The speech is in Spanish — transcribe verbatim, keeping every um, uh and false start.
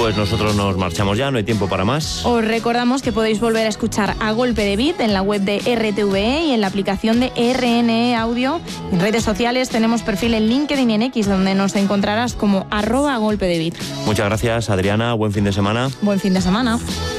Pues nosotros nos marchamos ya, no hay tiempo para más. Os recordamos que podéis volver a escuchar A Golpe de Beat en la web de R T V E y en la aplicación de R N E Audio. En redes sociales tenemos perfil en LinkedIn y en X, donde nos encontrarás como arroba A Golpe de Beat. Muchas gracias, Adriana. Buen fin de semana. Buen fin de semana.